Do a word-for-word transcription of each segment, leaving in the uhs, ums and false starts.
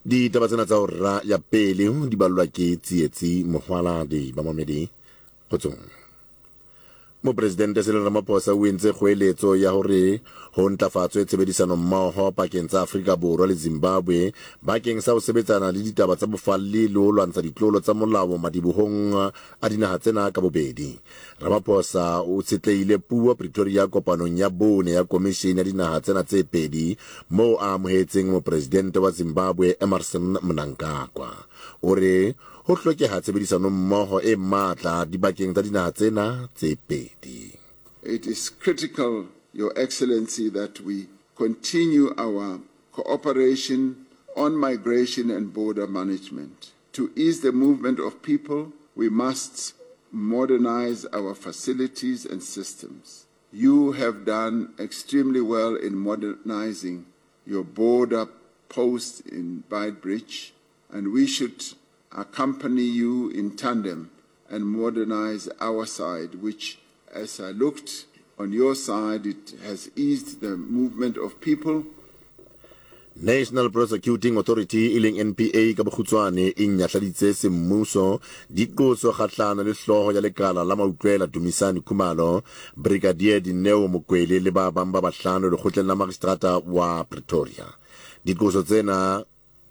Ditaba tsena tsa hora ya pele di balwa ke tsietsi mohwaladi ba mamedi kgotsong. Mopresidente Cyril Ramaphosa o entse kgoeletso ya hore ho ntlafatswe tshebedisano mmoho pakeng tsa Afrika Borwa le Zimbabwe bakeng sa ho sebetsana le ditaba tsa bofalli le ho lwantsha ditlolo tsa molao madibohong a dinaha tsena ka bobedi. Ramaphosa o tsetleile puo Pretoria kopanong ya bone ya komishene ya dinaha tsena tse pedi moo a amohetseng mopresidente wa Zimbabwe Emmerson Mnangagwa. Ore ho hlokeha tshebedisano mmoho e matla dibakeng tsa dinaha tsena tse pedi. It is critical, Your Excellency, that we continue our cooperation on migration and border management. To ease the movement of people, we must modernize our facilities and systems. You have done extremely well in modernizing your border post in Beitbridge, and we should accompany you in tandem and modernize our side, which, as I looked on your side, it has eased the movement of people. National Prosecuting Authority iling N P A ka bokhutswane e nyahladitse semmuso dikoso kgahlano le hloho ya lekala la mautlwela Dumisani Khumalo, Brigadier Dineo Mokwele le ba bang ba bahlano lekgotleng la magistrata wa Pretoria. Dikoso tsena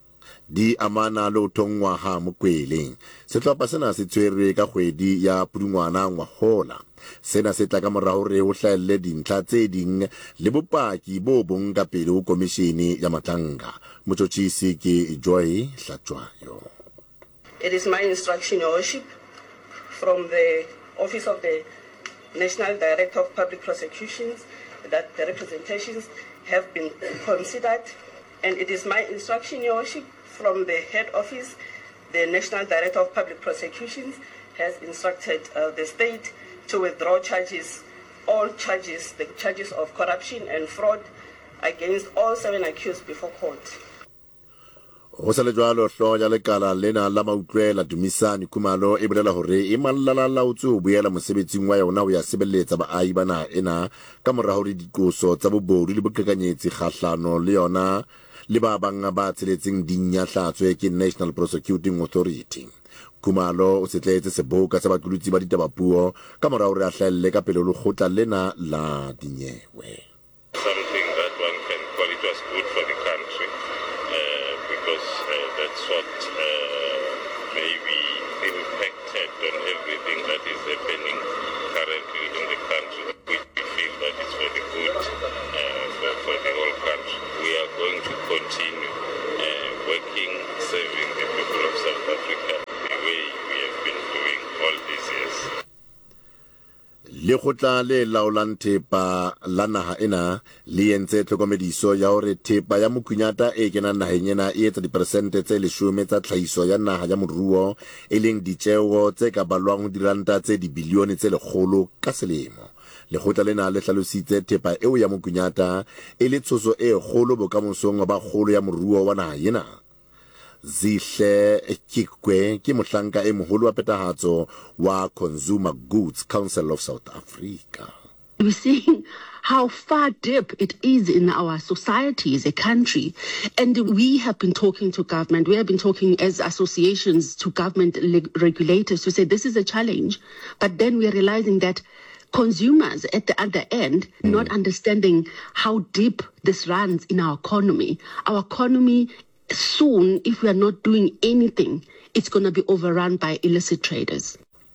di amana le thongwa ha Mokwele. Sehlopha sena se tshwerwe ka kgwedi ya Pudungwana ngwahola. Sena se tla ka mora hore ho hlaelle dintlha tse ding le bopaki bo bong ka pele ho komishene ya Matanga. Motjhotjhisi ke Joy Hlatshwayo. It is my instruction, Your Worship, from the Office of the National Director of Public Prosecutions, that the representations have been considered, and it is my instruction, Your Worship, from the head office, the National Director of Public Prosecutions has instructed uh, the state to withdraw charges, all charges, the charges of corruption and fraud against all seven accused before court. Ho sa le jwalo hloho ya lekala lena la mautlwela Dumisani Khumalo e bolela hore e mallala laotse ho boela mosebetsing wa yona ho ya sebeletsa baahi bana ena ka mora hore dikoso tsa bobodu le boqhekanyetsi kgahlano le yona le ba bang ba tsheletseng dinyahlatswe ke National Prosecuting Authority. Khumalo o setletse seboka sa baqolotsi ba ditabapuo ka mora hore a hlaelle ka pele lekgotla lena la dinyewe. Something that one can call it was good for the country, uh, because uh, that's what uh, maybe impacted on everything that is happening currently in the country, which we feel that is for the good uh, for, for the whole country. We are going to continue uh, working, serving the people of South Africa the way we have been doing all these years. Lekgotla le laolang thepa la naha ena le entse tlhokomediso ya hore thepa ya mokunyata e kenang naheng ena e etsa diperesente tse leshome tsa tlhahiso ya naha ya moruo e leng ditjeo tse ka balwang ho diranta tse dibilione tse lekgolo ka selemo. Lekgotla lena le hlalositse thepa eo ya mokunyata e le tshoso e kgolo bokamosong ba kgolo ya moruo wa naha ena. Zihle Kikwe ke mohlanka e moholo wa petahatso wa Consumer Goods Council of South Africa. We're seeing how far deep it is in our society as a country. And we have been talking to government, we have been talking as associations to government regulators to say this is a challenge. But then we're realizing that consumers at the other end, mm. not understanding how deep this runs in our economy. Our economy soon, if we are not doing anything, it's going to be overrun by illicit traders.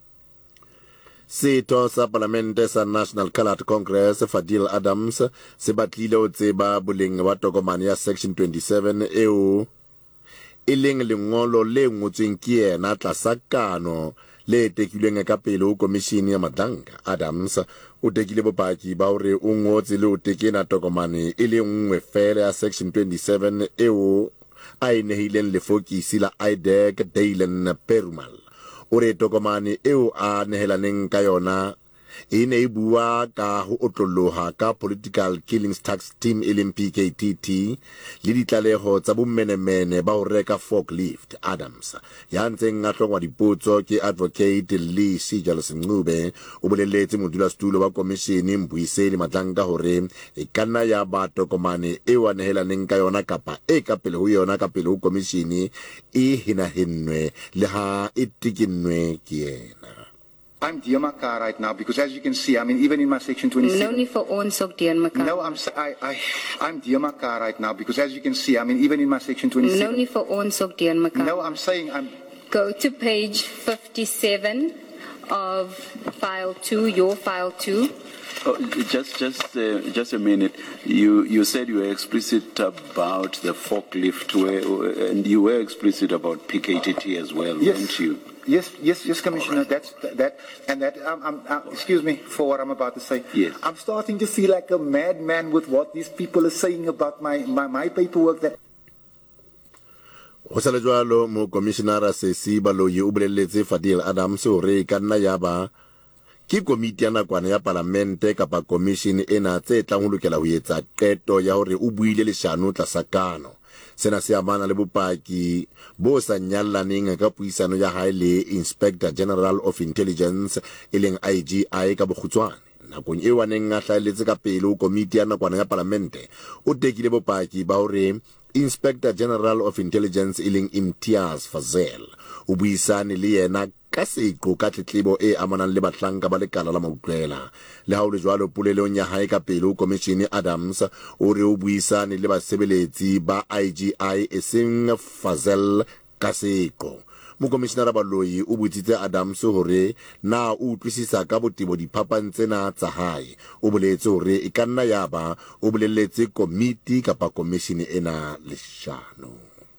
Setho sa Parlamente sa National Coloured Congress Fadil Adams se batlile ho tseba boleng ba tokomane ya Section twenty-seven eo e leng lengolo le ngotsweng ke yena tlasa kano le tekilweng ka pele ho komishene ya Matanga. Adams o tekile bopaki ba hore o ngotse le o tekena tokomane e le nngwe fela ya Section twenty-seven eo a inehileng lefokisi la I D E C Dylan Perumal. Ore tokomane eo a nehelaneng ka yona e ne e bua ka ho otloloha ka Political Killings Tax Team e leng P K T T le ditlaleho tsa bomenemene ba ho reka forklift. Adams ya ntseng a hlongwa dipotso ke Advocate Lee Sejalo Sengube o boleletse modulasetulo wa komishene Mbuiseli Matlanka hore e kanna ya ba tokomane e wa nehelaneng ka yona kapa e ka pele ho yona ka pele ho komishene e hinahinwe le ha e tikinwe ke yena. I'm Dear Makar right now because, as you can see, I mean, even in my section twenty-six. No need for onsok Dear Makar. No, I'm I I I'm Dear Makar right now because, as you can see, I mean, even in my section twenty-six. No need for onsok Dear Makar. No, I'm saying I'm. Go to page fifty-seven of file two, your file two. Oh, just, just, uh, just a minute. You, you said you were explicit about the forklift, where, and you were explicit about P K T T as well, Yes. weren't you? Yes, yes, yes, Commissioner. That's that, and that. Um, um, uh, excuse me for what I'm about to say. Yes. I'm starting to feel like a madman with what these people are saying about my my, my paperwork. That. Ho sa le jwalo mo commissioner Sesi Baloyi o boleletse Fadil Adams hore ka nna ya ba ke komiti ya nakwana ya parlamente kapa commission ena tse tlang ho lokela ho etsa qeto ya hore o buile leshano tlasakano. Sena se amana le bopaki bo sa nyallaneng ka puisano ya hae le Inspector General of Intelligence e leng I G I ka bokhutswane. Nakong e waneng a hlaeletse ka pele o komiti ya nakwana ya parlamente o tekile bopaki ba hore Inspector General of Intelligence e leng Imtiaz Fazel o buisane le yena ka seqo ka tletlebo e amanang le batlanka ba lekala la mautlwela. Le ha o le jwalo polelong ya hae ka pele o komishene Adams o re o buisane le basebeletsi ba I G I e seng Fazel ka seqo. Mokomishenara Baloyi o botsitse Adams hore na o utlwisisa ka botebo diphapang tsena tsa hae. O boletse hore e ka nna ya ba o boleletse komiti kapa komishene ena leshano.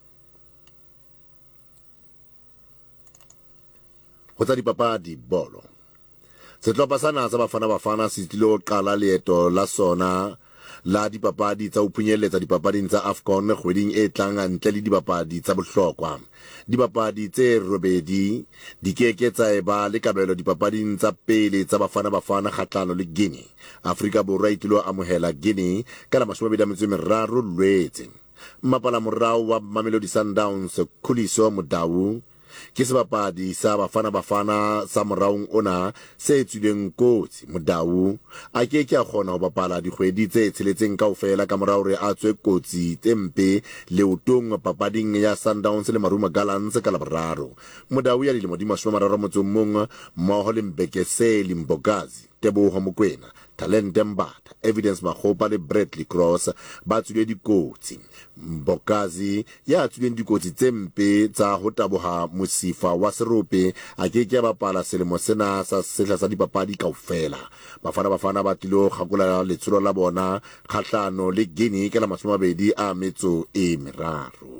Ho tsa dipapadi bolo. Setlhopha sa naha sa Bafana Bafana se tlile ho qala leeto la sona la dipapadi tsa ho phunyeletsa dipapading tsa AFCON kgweding e tlang ntle le dipapadi tsa bohlokwa. Dipapadi tse robedi di keke tsa eba le kabelo dipapading tsa pele tsa Bafana Bafana kgahlano le Guinea. Afrika Borwa e tlilo amohela Guinea ka la mashome a mabedi a metso e meraro Lwetse. Mmapala morao wa Mamelodi Sundowns Khuliso Modau ke sebapadi sa Bafana Bafana sa moraong ona se tswileng kotsi. Modau a ke ke a kgona ho bapala dikgwedi tse tsheletseng kaofela ka morao re a tswe kotsi tempe leotong papading ya Sundowns le Maruma Gallants ka laboraro. Modau ya dilemo di mashome a mararo motso mong mmoho le Mbekeseli Mbokazi, Teboho Mokwena, Talente Mbata, Evidence Makgopa le Bradley Cross ba tswile dikotsi. Mbokazi ya tswileng dikotsi tse mpe tsa ho taboha mosifa wa serope a ke ke bapala selemo sena sa sehla sa dipapadi kaofela. Bafana Bafana ba tlilo kgakola letsholo la bona kgahlano le Guinea ka la mashome a mabedi a metso e meraro.